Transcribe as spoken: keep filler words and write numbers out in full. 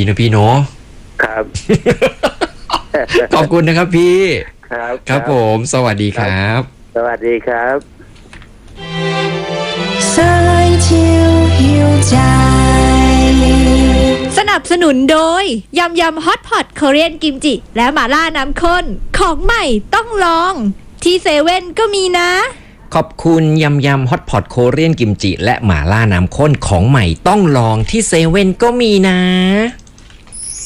นะพี่เนาะครับขอบคุณนะครับพี่ครับครับผมสวัสดีครับสวัสดีครับสายเที่ยวหิวใจสนับสนุนโดยยำยำฮอตพอตคอเรียนกิมจิและหม่าล่าน้ำข้นของใหม่ต้องลองที่เซเว่นก็มีนะขอบคุณยำยำฮอตพอตโคเรียนกิมจิและหม่าล่าน้ำข้นของใหม่ต้องลองที่เซเว่นก็มีนะ